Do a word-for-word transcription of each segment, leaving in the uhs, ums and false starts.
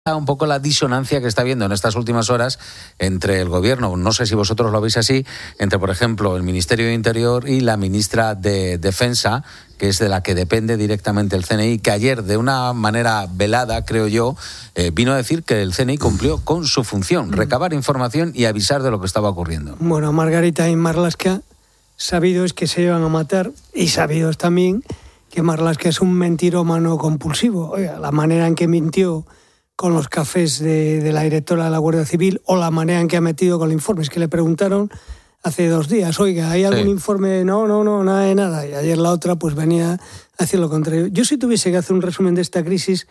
un poco la disonancia que está habiendo en estas últimas horas entre el gobierno, no sé si vosotros lo veis así, entre, por ejemplo, el Ministerio de Interior y la ministra de Defensa, que es de la que depende directamente el C N I, que ayer, de una manera velada, creo yo, eh, vino a decir que el C N I cumplió con su función, recabar información y avisar de lo que estaba ocurriendo. Bueno, Margarita y Marlaska, sabido es que se iban a matar, y sabido es también que Marlaska es un mentirómano compulsivo. Oiga, la manera en que mintió con los cafés de, de la directora de la Guardia Civil, o la manera en que ha metido con los informes, que le preguntaron hace dos días, oiga, ¿hay algún sí. informe? No, no, no, nada de nada. Y ayer la otra pues venía a decir lo contrario. Yo, si tuviese que hacer un resumen de esta crisis,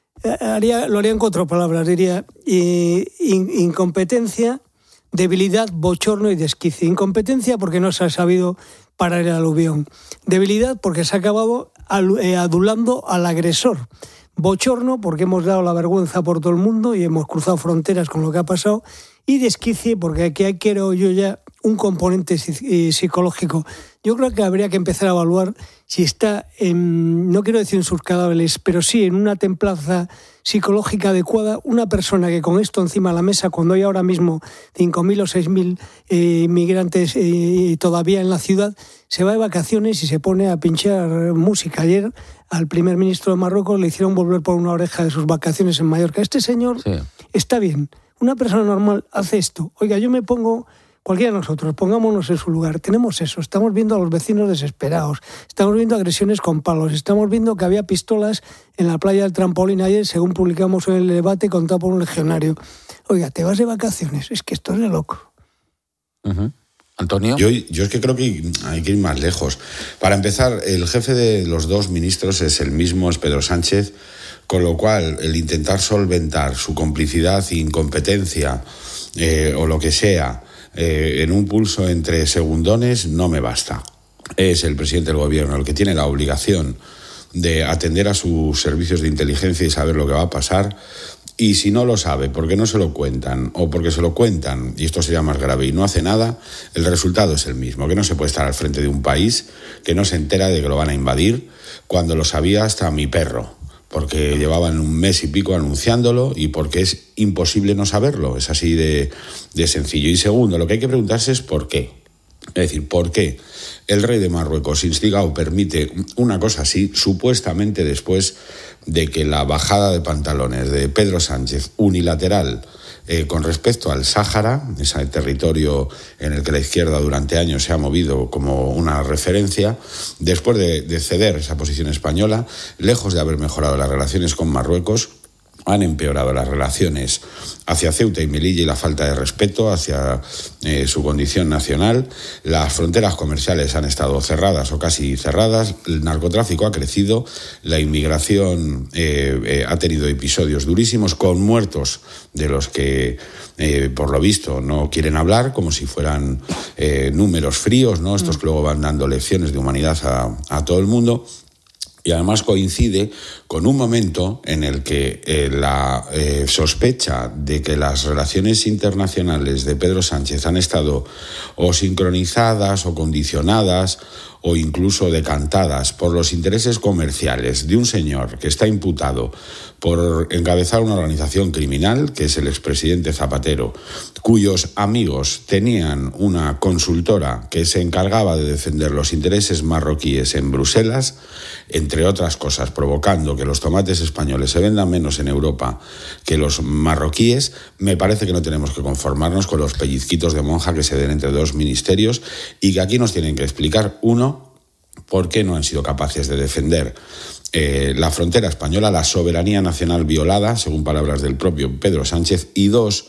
haría, lo haría en cuatro palabras. Diría in, incompetencia, debilidad, bochorno y desquicio. Incompetencia porque no se ha sabido parar el aluvión. Debilidad porque se ha acabado adulando al agresor. Bochorno porque hemos dado la vergüenza por todo el mundo y hemos cruzado fronteras con lo que ha pasado, y desquicie porque aquí hay, quiero yo ya, un componente psicológico. Yo creo que habría que empezar a evaluar si está en, no quiero decir en sus cadáveres, pero sí en una templanza psicológica adecuada, una persona que con esto encima de la mesa, cuando hay ahora mismo cinco mil o seis mil eh, inmigrantes eh, todavía en la ciudad, se va de vacaciones y se pone a pinchar música. Ayer al primer ministro de Marruecos le hicieron volver por una oreja de sus vacaciones en Mallorca. Este señor sí. está bien. Una persona normal hace esto. Oiga, yo me pongo, cualquiera de nosotros, pongámonos en su lugar. Tenemos eso. Estamos viendo a los vecinos desesperados. Estamos viendo agresiones con palos. Estamos viendo que había pistolas en la playa del Trampolín ayer, según publicamos en el debate, contado por un legionario. Oiga, te vas de vacaciones. Es que esto es de loco. Uh-huh. Antonio. Yo, yo es que creo que hay que ir más lejos. Para empezar, el jefe de los dos ministros es el mismo, es Pedro Sánchez, con lo cual el intentar solventar su complicidad e incompetencia eh, o lo que sea eh, en un pulso entre segundones no me basta. Es el presidente del gobierno el que tiene la obligación de atender a sus servicios de inteligencia y saber lo que va a pasar. Y si no lo sabe, porque no se lo cuentan, o porque se lo cuentan, y esto sería más grave, y no hace nada, el resultado es el mismo, que no se puede estar al frente de un país que no se entera de que lo van a invadir, cuando lo sabía hasta mi perro, porque llevaban un mes y pico anunciándolo y porque es imposible no saberlo, es así de, de sencillo. Y segundo, lo que hay que preguntarse es por qué. Es decir, ¿por qué el rey de Marruecos instiga o permite una cosa así, supuestamente después de que la bajada de pantalones de Pedro Sánchez unilateral eh, con respecto al Sáhara, ese territorio en el que la izquierda durante años se ha movido como una referencia, después de, de ceder esa posición española, lejos de haber mejorado las relaciones con Marruecos, han empeorado las relaciones hacia Ceuta y Melilla y la falta de respeto hacia eh, su condición nacional. Las fronteras comerciales han estado cerradas o casi cerradas, el narcotráfico ha crecido, la inmigración eh, eh, ha tenido episodios durísimos con muertos de los que, eh, por lo visto, no quieren hablar, como si fueran eh, números fríos, ¿no? Estos que luego van dando lecciones de humanidad a, a todo el mundo. Y además coincide con un momento en el que eh, la eh, sospecha de que las relaciones internacionales de Pedro Sánchez han estado o sincronizadas o condicionadas o incluso decantadas por los intereses comerciales de un señor que está imputado por encabezar una organización criminal, que es el expresidente Zapatero, cuyos amigos tenían una consultora que se encargaba de defender los intereses marroquíes en Bruselas, entre otras cosas, provocando que los tomates españoles se vendan menos en Europa que los marroquíes. Me parece que no tenemos que conformarnos con los pellizquitos de monja que se den entre dos ministerios y que aquí nos tienen que explicar, uno, por qué no han sido capaces de defender eh, la frontera española, la soberanía nacional violada, según palabras del propio Pedro Sánchez, y dos,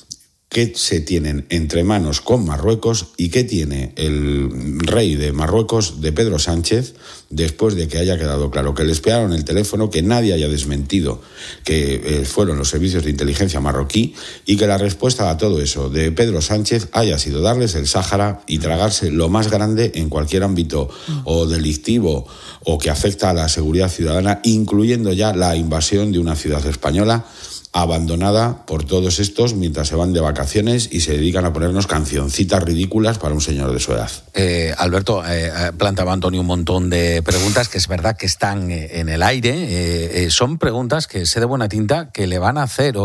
qué se tienen entre manos con Marruecos y qué tiene el rey de Marruecos de Pedro Sánchez después de que haya quedado claro que le espiaron el teléfono, que nadie haya desmentido que eh, fueron los servicios de inteligencia marroquí y que la respuesta a todo eso de Pedro Sánchez haya sido darles el Sáhara y tragarse lo más grande en cualquier ámbito o delictivo o que afecta a la seguridad ciudadana, incluyendo ya la invasión de una ciudad española abandonada por todos estos mientras se van de vacaciones y se dedican a ponernos cancioncitas ridículas para un señor de su edad. Eh, Alberto, eh, planteaba Antonio un montón de preguntas que es verdad que están en el aire. Eh, eh, son preguntas que sé de buena tinta que le van a hacer